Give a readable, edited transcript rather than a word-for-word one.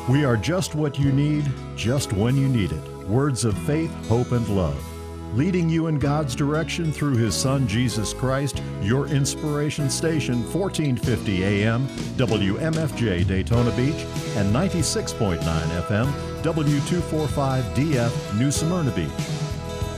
We are just what you need, just when you need it. Words of faith, hope, and love. Leading you in God's direction through His Son, Jesus Christ, your inspiration station, 1450 AM, WMFJ Daytona Beach, and 96.9 FM, W245DF, New Smyrna Beach.